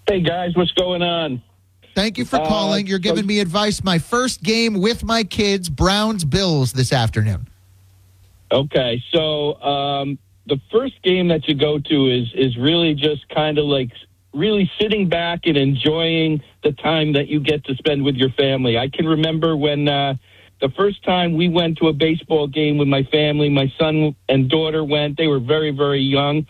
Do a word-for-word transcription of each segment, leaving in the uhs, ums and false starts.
Hey, guys, what's going on? Thank you for calling. Uh, You're giving so, me advice. My first game with my kids, Browns-Bills this afternoon. Okay, so um, the first game that you go to is, is really just kind of like really sitting back and enjoying the time that you get to spend with your family. I can remember when uh, the first time we went to a baseball game with my family, my son and daughter went. They were very, very young.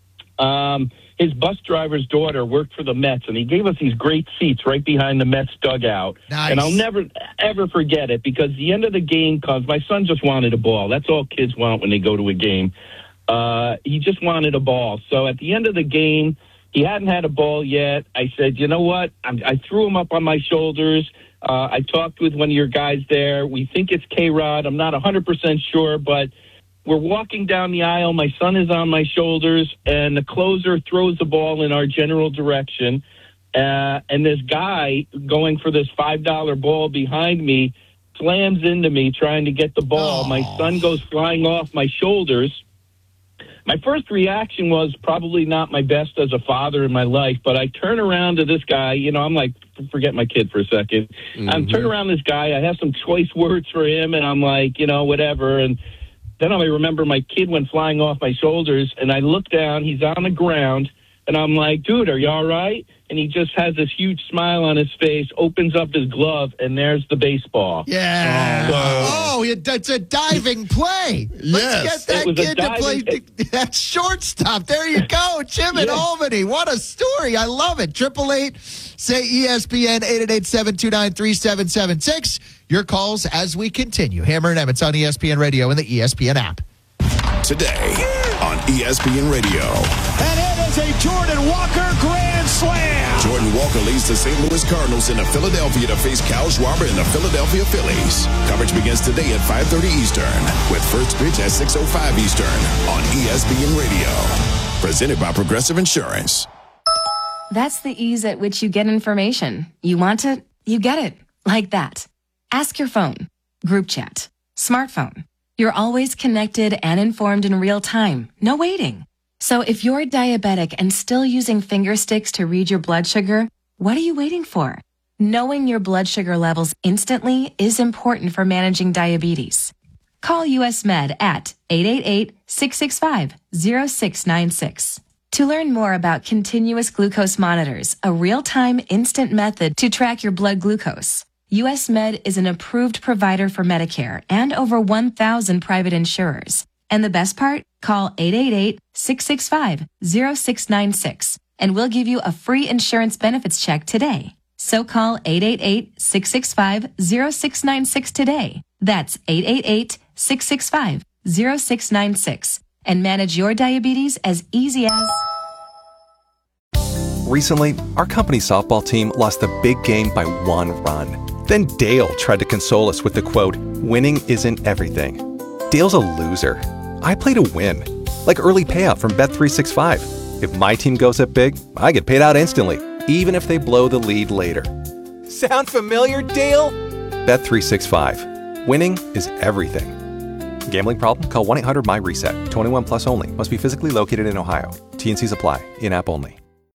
Um, his bus driver's daughter worked for the Mets, and he gave us these great seats right behind the Mets dugout. Nice. And I'll never, ever forget it, because the end of the game comes. My son just wanted a ball. That's all kids want when they go to a game. Uh, he just wanted a ball. So at the end of the game, he hadn't had a ball yet. I said, you know what? I, I threw him up on my shoulders. Uh, I talked with one of your guys there. We think it's K-Rod. I'm not one hundred percent sure, but we're walking down the aisle. My son is on my shoulders, and the closer throws the ball in our general direction. Uh, and this guy going for this five dollar ball behind me slams into me trying to get the ball. Oh. My son goes flying off my shoulders. My first reaction was probably not my best as a father in my life, but I turn around to this guy. You know, I'm like, forget my kid for a second. Mm-hmm. I'm turning around to this guy. I have some choice words for him, and I'm like, you know, whatever. And then I remember my kid went flying off my shoulders, and I look down. He's on the ground, and I'm like, dude, are you all right? And he just has this huge smile on his face, opens up his glove, and there's the baseball. Yeah. So, oh, it's a diving play. Let's Yes. get that kid diving, to play it, that shortstop. There you go. Jim in yeah. Albany. What a story. I love it. Triple eight, say E S P N, eight eight eight, seven two nine, three seven seven six. Your calls as we continue. Hammer and Emmets on E S P N Radio and the E S P N app. Today on E S P N Radio. And it is a Jordan Walker grand slam. Jordan Walker leads the Saint Louis Cardinals into Philadelphia to face Kyle Schwarber and the Philadelphia Phillies. Coverage begins today at five thirty Eastern with first pitch at six oh five Eastern on E S P N Radio. Presented by Progressive Insurance. That's the ease at which you get information. You want it, you get it. Like that. Ask your phone. Group chat. Smartphone. You're always connected and informed in real time. No waiting. So if you're diabetic and still using finger sticks to read your blood sugar, what are you waiting for? Knowing your blood sugar levels instantly is important for managing diabetes. Call U S Med at eight eight eight, six six five, zero six nine six. To learn more about continuous glucose monitors, a real-time instant method to track your blood glucose, U S Med is an approved provider for Medicare and over one thousand private insurers. And the best part? Call eight eight eight, six six five, zero six nine six and we'll give you a free insurance benefits check today. So call eight eight eight, six six five, zero six nine six today. That's eight eight eight, six six five, zero six nine six and manage your diabetes as easy as... Recently, our company softball team lost the big game by one run. Then Dale tried to console us with the quote, "Winning isn't everything." Dale's a loser. I play to win. Like early payout from Bet three sixty-five. If my team goes up big, I get paid out instantly, even if they blow the lead later. Sound familiar, Dale? Bet three sixty-five. Winning is everything. Gambling problem? Call one eight hundred M Y RESET. twenty-one plus only. Must be physically located in Ohio. T and C's apply. In-app only.